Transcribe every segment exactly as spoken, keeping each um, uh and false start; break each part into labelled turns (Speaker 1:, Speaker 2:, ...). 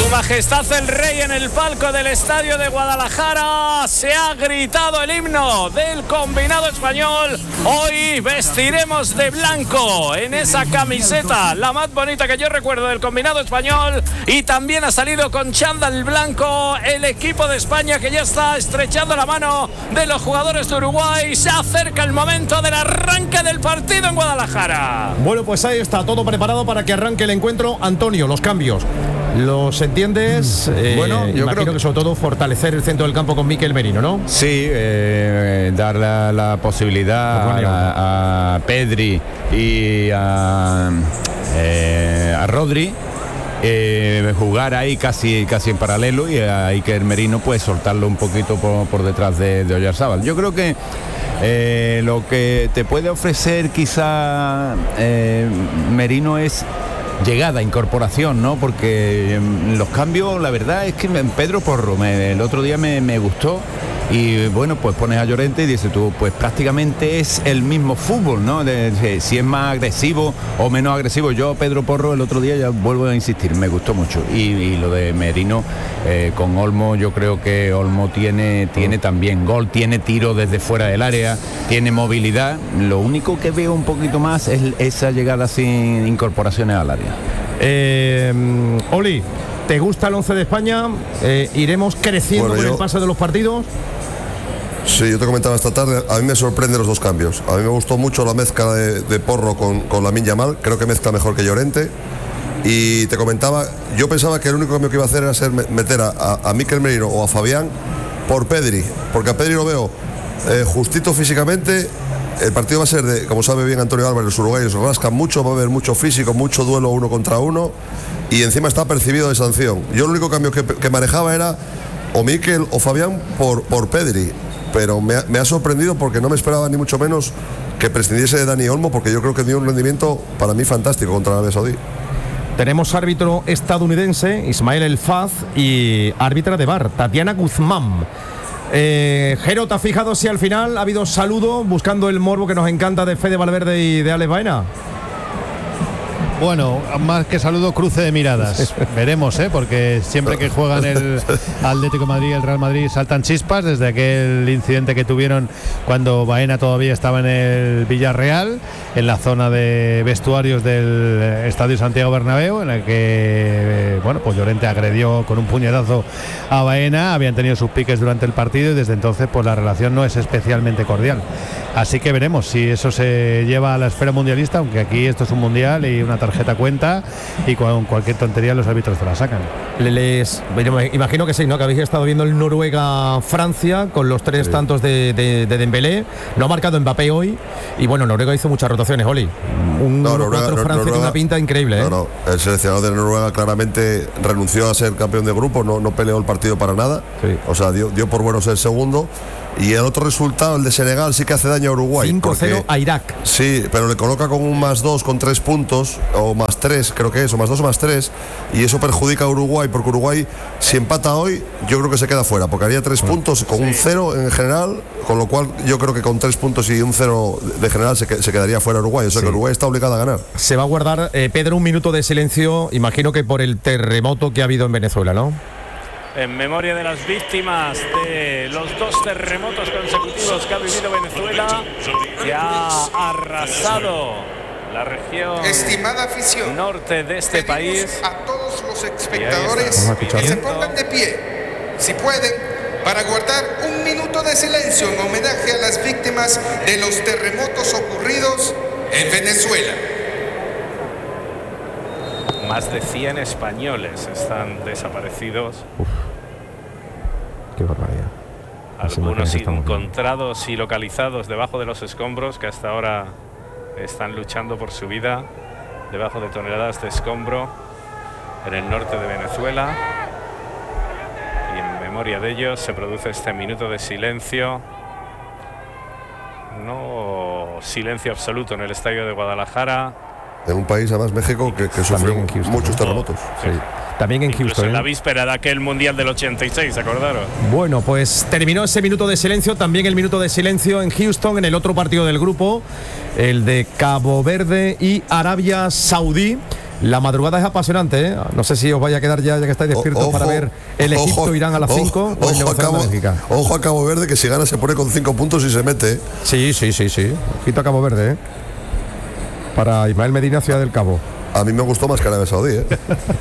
Speaker 1: Su Majestad el Rey en el palco del Estadio de Guadalajara. Se ha gritado el himno del combinado español. Hoy vestiremos de blanco en esa camiseta, la más bonita que yo recuerdo del combinado español. Y también ha salido con chándal blanco el equipo de España, que ya está estrechando la mano de los jugadores de Uruguay. Se acerca el momento del arranque del partido en Guadalajara.
Speaker 2: Bueno, pues ahí está todo preparado para que arranque el encuentro. Antonio, los cambios, ¿los entiendes? Eh,
Speaker 3: bueno, yo
Speaker 2: imagino
Speaker 3: creo
Speaker 2: que... que sobre todo fortalecer el centro del campo con Mikel Merino, ¿no?
Speaker 3: Sí, eh, dar la, la posibilidad a, a Pedri y a, eh, a Rodri eh, jugar ahí casi casi en paralelo, y a Iker Merino pues soltarlo un poquito por, por detrás de, de Oyarzábal. Yo creo que eh, lo que te puede ofrecer quizá eh, Merino es llegada, incorporación, ¿no? Porque los cambios, la verdad es que Pedro Porro me, el otro día me, me gustó. Y bueno, pues pones a Llorente y dices tú, pues prácticamente es el mismo fútbol, ¿no? De, de, si es más agresivo o menos agresivo. Yo, Pedro Porro, el otro día, ya vuelvo a insistir, me gustó mucho. Y, y lo de Merino eh, con Olmo, yo creo que Olmo tiene, tiene también gol, tiene tiro desde fuera del área, tiene movilidad. Lo único que veo un poquito más es esa llegada sin incorporaciones al área.
Speaker 2: Eh, Oli, ¿te gusta el once de España? Eh, ¿Iremos creciendo bueno, con yo... el paso de los partidos?
Speaker 4: Sí, yo te comentaba esta tarde, a mí me sorprenden los dos cambios. A mí me gustó mucho la mezcla de, de Porro con, con Lamine Yamal, creo que mezcla mejor que Llorente. Y te comentaba, yo pensaba que el único cambio que iba a hacer era ser meter a, a, a Mikel Merino o a Fabián por Pedri, porque a Pedri lo veo eh, justito físicamente. El partido va a ser de, como sabe bien Antonio Álvarez, los uruguayos rascan mucho, va a haber mucho físico, mucho duelo uno contra uno, y encima está percibido de sanción. Yo el único cambio que, que manejaba era o Mikel o Fabián por, por Pedri, pero me ha, me ha sorprendido porque no me esperaba ni mucho menos que prescindiese de Dani Olmo, porque yo creo que dio un rendimiento para mí fantástico contra Arabia Saudí.
Speaker 2: Tenemos árbitro estadounidense, Ismael El Faz, y árbitra de V A R, Tatiana Guzmán. Eh, Jero, ¿te has fijado si al final ha habido saludo buscando el morbo que nos encanta de Fede Valverde y de Alex Baena?
Speaker 5: Bueno, más que saludo, cruce de miradas. Veremos, ¿eh? Porque siempre que juegan el Atlético de Madrid y el Real Madrid saltan chispas, desde aquel incidente que tuvieron cuando Baena todavía estaba en el Villarreal, en la zona de vestuarios del Estadio Santiago Bernabéu, en el que, bueno, pues Llorente agredió con un puñetazo a Baena. Habían tenido sus piques durante el partido y desde entonces pues la relación no es especialmente cordial. Así que veremos si eso se lleva a la esfera mundialista, aunque aquí esto es un mundial y una tarjeta cuenta, y con cualquier tontería los árbitros te la sacan.
Speaker 2: Les, imagino que sí, ¿no? Que habéis estado viendo el Noruega-Francia con los tres sí. tantos de, de, de Dembélé. No ha marcado Mbappé hoy, y bueno, Noruega hizo muchas rotaciones, Oli. Un
Speaker 4: no, Noruega,
Speaker 2: Francia
Speaker 4: Noruega,
Speaker 2: tiene una pinta increíble, ¿eh?
Speaker 4: No, no, el seleccionador de Noruega claramente renunció a ser campeón de grupo, no, no peleó el partido para nada, sí. O sea, dio, dio por bueno ser segundo. Y el otro resultado, el de Senegal, sí que hace daño a Uruguay.
Speaker 2: cinco cero a Irak.
Speaker 4: Sí, pero le coloca con un más dos, con tres puntos, o más tres, creo que es, o más dos o más tres, y eso perjudica a Uruguay, porque Uruguay, si empata hoy, yo creo que se queda fuera, porque haría tres bueno, puntos con sí. un cero en general, con lo cual yo creo que con tres puntos y un cero de general se, se quedaría fuera Uruguay, o sea sí. que Uruguay está obligado a ganar.
Speaker 2: Se va a guardar, eh, Pedro, un minuto de silencio, imagino que por el terremoto que ha habido en Venezuela, ¿no?
Speaker 1: En memoria de las víctimas de los dos terremotos consecutivos que ha vivido Venezuela, que ha arrasado la región
Speaker 6: Estimada afición,
Speaker 1: norte de este país.
Speaker 6: A todos los espectadores que se pongan de pie, si pueden, para guardar un minuto de silencio en homenaje a las víctimas de los terremotos ocurridos en Venezuela.
Speaker 1: Más de cien españoles están desaparecidos.
Speaker 2: Uf, qué barbaridad.
Speaker 1: Algunos encontrados y localizados debajo de los escombros, que hasta ahora están luchando por su vida debajo de toneladas de escombro en el norte de Venezuela. Y en memoria de ellos se produce este minuto de silencio. No silencio absoluto en el estadio de Guadalajara.
Speaker 4: En un país, además, México, que, que sufrió muchos terremotos.
Speaker 2: Sí. También en
Speaker 1: Incluso
Speaker 2: Houston.
Speaker 1: En
Speaker 2: ¿eh?
Speaker 1: la víspera de aquel Mundial del ochenta y seis, ¿acordaron?
Speaker 2: Bueno, pues terminó ese minuto de silencio. También el minuto de silencio en Houston, en el otro partido del grupo, el de Cabo Verde y Arabia Saudí. La madrugada es apasionante, ¿eh? No sé si os vaya a quedar ya, ya que estáis despiertos, ojo, para ver el Egipto-Irán a las cinco.
Speaker 4: Ojo, ojo, a Cabo, ojo a Cabo Verde, que si gana se pone con cinco puntos y se mete.
Speaker 2: Sí, sí, sí, sí. Ojito a Cabo Verde, ¿eh? Para Ismael Medina, Ciudad del Cabo.
Speaker 4: A mí me gustó más que Arabia Saudí, ¿eh?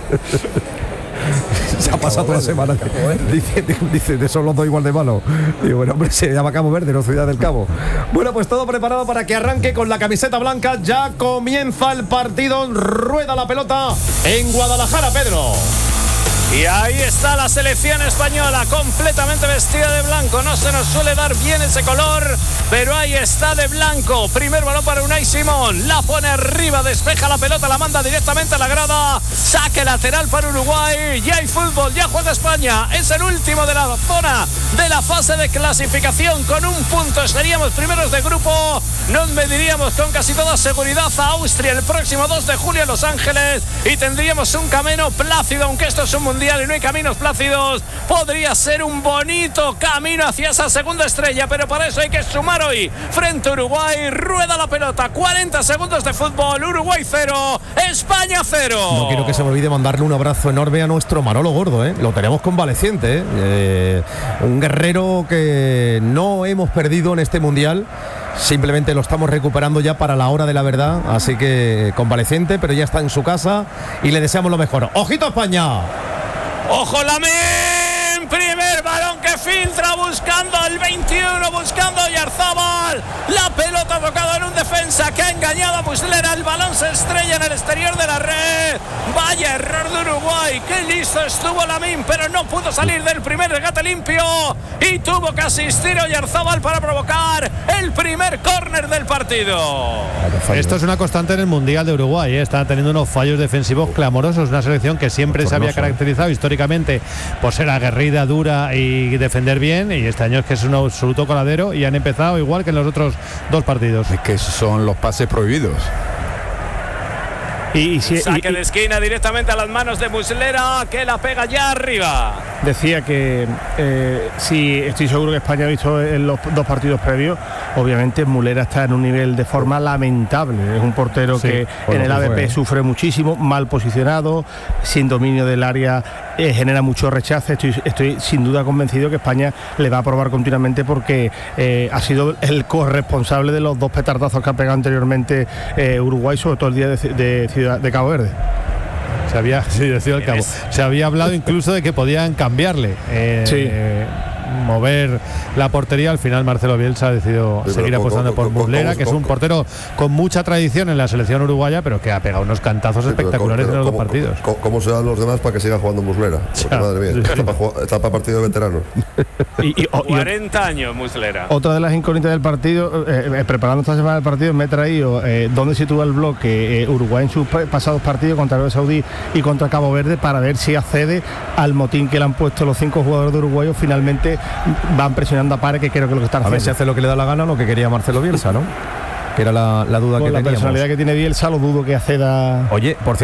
Speaker 2: Se ha pasado toda la semana. Dice, dice, de son los dos igual de malos. Digo, bueno, hombre, se llama Cabo Verde, no Ciudad del Cabo. Bueno, pues todo preparado para que arranque con la camiseta blanca. Ya comienza el partido. Rueda la pelota en Guadalajara, Pedro.
Speaker 1: Y ahí está la selección española completamente vestida de blanco. No se nos suele dar bien ese color, pero ahí está de blanco. Primer balón para Unai Simón. La pone arriba, despeja la pelota, la manda directamente a la grada. Saque lateral para Uruguay. Ya hay fútbol, ya juega España. Es el último de la zona de la fase de clasificación. Con un punto seríamos primeros de grupo. Nos mediríamos con casi toda seguridad a Austria el próximo dos de julio en Los Ángeles. Y tendríamos un camino plácido, aunque esto es un mundial y no hay caminos plácidos. Podría ser un bonito camino hacia esa segunda estrella, pero para eso hay que sumar hoy frente a Uruguay. Rueda la pelota, cuarenta segundos de fútbol. Uruguay cero, España cero.
Speaker 2: No quiero que se me olvide mandarle un abrazo enorme a nuestro Manolo Gordo, ¿eh? Lo tenemos convaleciente, ¿eh? Eh, un guerrero que no hemos perdido en este mundial. Simplemente lo estamos recuperando ya para la hora de la verdad. Así que convaleciente, pero ya está en su casa y le deseamos lo mejor. ¡Ojito a España!
Speaker 1: ¡Ojo Lamine! Primer balón que filtra buscando el veintiuno, buscando a Oyarzábal. La pelota tocada en un defensa que ha engañado a Muslera. El balón se estrella en el exterior de la red. Vaya error de Uruguay. Qué listo estuvo Lamine, pero no pudo salir del primer regate limpio. Y tuvo que asistir Oyarzábal para provocar el primer córner del partido.
Speaker 5: Esto es una constante en el Mundial de Uruguay, ¿eh? Está teniendo unos fallos defensivos clamorosos. Una selección que siempre se había caracterizado históricamente por ser aguerrida, dura y defender bien, y este año es que es un absoluto coladero y han empezado igual que en los otros dos partidos.
Speaker 3: Es que son los pases prohibidos.
Speaker 1: Y, y si, saque y, de esquina directamente a las manos de Muslera, que la pega ya arriba.
Speaker 7: Decía que eh, sí, estoy seguro que España ha visto en los dos partidos previos. Obviamente Muslera está en un nivel de forma lamentable. Es un portero sí, que en el A B P fue. sufre muchísimo, mal posicionado, sin dominio del área, eh, genera mucho rechazo. Estoy, estoy sin duda convencido que España le va a probar continuamente, porque eh, ha sido el corresponsable de los dos petardazos que ha pegado anteriormente eh, Uruguay, sobre todo el día de, de Ciudad de Cabo Verde.
Speaker 5: Se había, sí, de Ciudad del Cabo. Se había hablado incluso de que podían cambiarle. Eh, sí. eh, mover la portería. Al final Marcelo Bielsa ha decidido sí, seguir apostando por Muslera, que es un portero con mucha tradición en la selección uruguaya, pero que ha pegado unos cantazos sí, espectaculares pero, pero, en los dos partidos.
Speaker 4: ¿Cómo, cómo se dan los demás para que siga jugando Muslera? Porque, madre mía, sí. está, para, está para partido de veteranos.
Speaker 1: y, y, y, cuarenta años Muslera.
Speaker 7: Otra de las incógnitas del partido, eh, preparando esta semana el partido, me he traído eh, dónde sitúa el bloque eh, Uruguay en sus pasados partidos contra Arabia Saudí y contra Cabo Verde, para ver si accede al motín que le han puesto los cinco jugadores de Uruguay. Finalmente van presionando a Pare, que creo que es lo que están
Speaker 2: haciendo. A ver si hace lo que le da la gana, lo que quería Marcelo Bielsa, ¿no? Que era la, la duda
Speaker 7: Con
Speaker 2: que
Speaker 7: la
Speaker 2: teníamos.
Speaker 7: Personalidad que tiene Bielsa, lo dudo que acceda.
Speaker 2: Oye, por cierto,